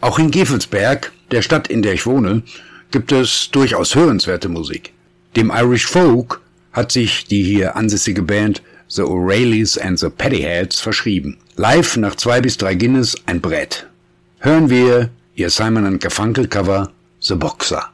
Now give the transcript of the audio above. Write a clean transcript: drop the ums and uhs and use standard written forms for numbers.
Auch in Gevelsberg, der Stadt, in der ich wohne, gibt es durchaus hörenswerte Musik. Dem Irish Folk hat sich die hier ansässige Band The O'Reillys and the Paddyheads verschrieben. Live nach 2 bis 3 Guinness ein Brett. Hören wir ihr Simon & Garfunkel Cover The Boxer.